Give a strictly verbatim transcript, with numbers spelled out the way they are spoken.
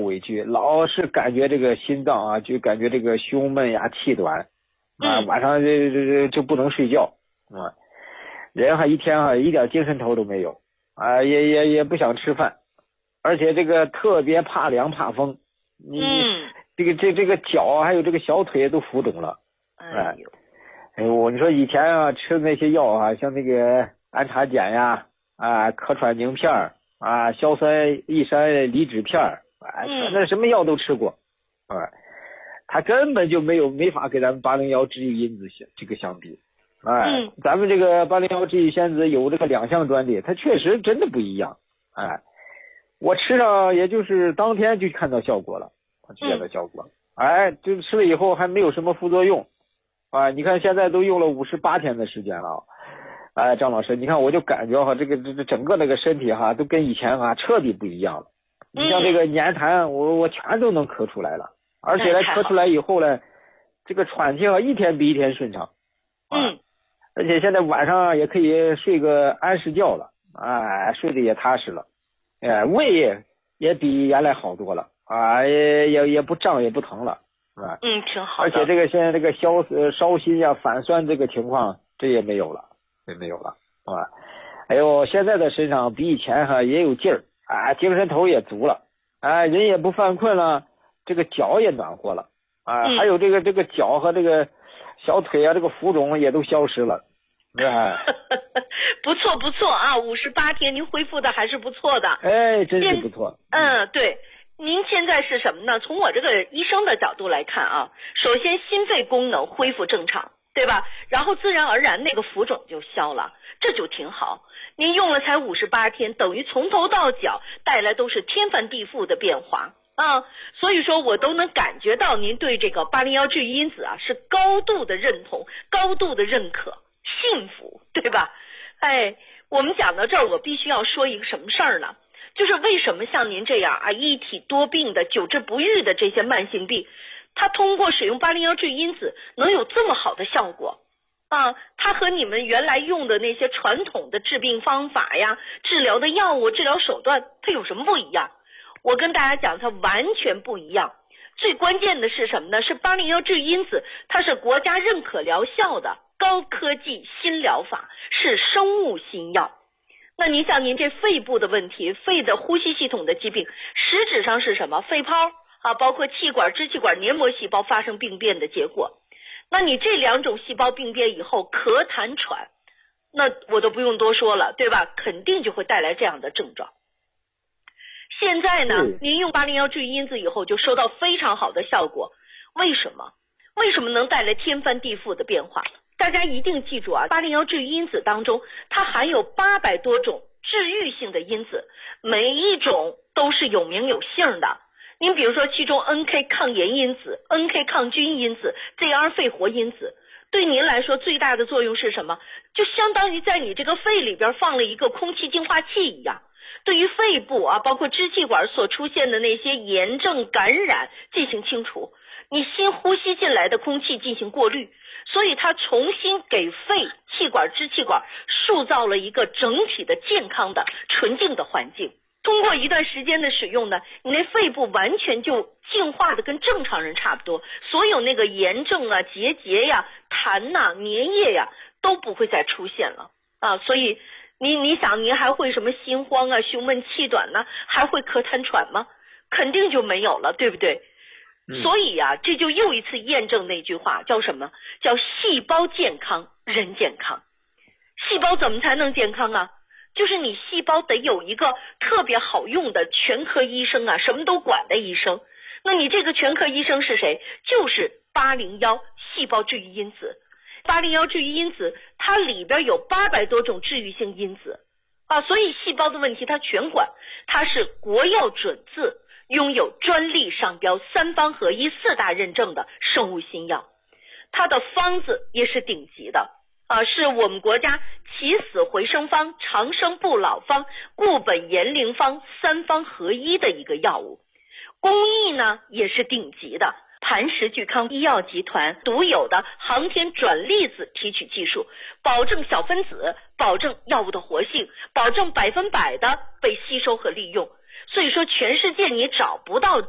委屈，老是感觉这个心脏啊，就感觉这个胸闷呀、气短啊， 嗯晚上这这这就不能睡觉啊，人哈一天哈一点精神头都没有啊，也也也不想吃饭，而且这个特别怕凉怕风，你、 嗯、 这个这这个脚还有这个小腿都浮肿了， 哎呦， 哎呦，你说以前啊吃的那些药啊，像那个安茶碱呀、啊可喘宁片啊、硝酸益山离脂片啊， 嗯那什么药都吃过，啊，它根本就没有没法跟咱们八零幺治愈因子相这个相比，哎， 嗯咱们这个八零幺治愈仙子有这个两项专利，它确实真的不一样，哎，我吃上也就是当天就看到效果了，就见到效果了，哎，就吃了以后还没有什么副作用。啊，你看现在都用了五十八天的时间了，哎，张老师，你看我就感觉哈，这个这这整个那个身体哈，都跟以前哈彻底不一样了。你像这个粘痰，我我全都能咳出来了，而且呢，咳出来以后呢，这个喘气啊，一天比一天顺畅。 嗯， 而且现在晚上也可以睡个安适觉了，哎，睡得也踏实了，哎，胃也比原来好多了，啊，也也也不胀也不疼了。啊， 嗯，挺好的。 而且这个现在这个消呃烧心呀、反酸这个情况，这也没有了，也没有了，是吧？哎呦，现在的身上比以前哈也有劲儿啊，精神头也足了，啊，人也不犯困了，这个脚也暖和了，啊， 嗯、 还有这个这个脚和这个小腿啊，这个浮肿也都消失了，哎， 不错不错啊，五十八天您恢复的还是不错的， 哎，真是不错。 嗯，对。您现在是什么呢？从我这个医生的角度来看啊，首先心肺功能恢复正常，对吧？然后自然而然那个浮肿就消了，这就挺好。您用了才五十八天，等于从头到脚带来都是天翻地覆的变化啊！所以说我都能感觉到您对这个八零幺治愈因子啊是高度的认同，高度的认可，幸福，对吧？哎，我们讲到这儿，我必须要说一个什么事儿呢？就是为什么像您这样啊一体多病的久治不愈的这些慢性病，它通过使用八零幺治愈因子能有这么好的效果啊？它和你们原来用的那些传统的治病方法呀、治疗的药物、治疗手段，它有什么不一样？我跟大家讲，它完全不一样。最关键的是什么呢？是八零幺治愈因子，它是国家认可疗效的高科技新疗法，是生物新药。那您像您这肺部的问题，肺的呼吸系统的疾病，实质上是什么？肺泡啊，包括气管、支气管黏膜细胞发生病变的结果。那你这两种细胞病变以后，咳痰喘，那我都不用多说了，对吧？肯定就会带来这样的症状。现在呢，您用八零幺治愈因子以后就收到非常好的效果。为什么？为什么能带来天翻地覆的变化？大家一定记住啊，八零幺治愈因子当中，它含有八百多种治愈性的因子，每一种都是有名有姓的。您比如说，其中 N K 抗炎因子、N K 抗菌因子、Z R 肺活因子，对您来说最大的作用是什么？就相当于在你这个肺里边放了一个空气净化器一样，对于肺部啊，包括支气管所出现的那些炎症感染进行清除，你新呼吸进来的空气进行过滤。所以它重新给肺、气管、支气管塑造了一个整体的健康的纯净的环境。通过一段时间的使用呢，你那肺部完全就净化的跟正常人差不多，所有那个炎症啊、结节呀、痰呐、粘液呀都不会再出现了啊。所以你你想，您还会什么心慌啊、胸闷气短呢？还会咳痰喘吗？肯定就没有了，对不对？所以啊，这就又一次验证那句话，叫什么？叫细胞健康，人健康。细胞怎么才能健康啊？就是你细胞得有一个特别好用的全科医生啊，什么都管的医生。那你这个全科医生是谁？就是八零幺细胞治愈因子。八零幺治愈因子，它里边有八百多种治愈性因子啊，所以细胞的问题它全管。它是国药准字，拥有专利商标、三方合一、四大认证的生物新药，它的方子也是顶级的啊，是我们国家起死回生方、长生不老方、固本延龄方三方合一的一个药物，工艺呢也是顶级的，磐石聚康医药集团独有的航天转粒子提取技术，保证小分子，保证药物的活性，保证百分百的被吸收和利用。所以说全世界你找不到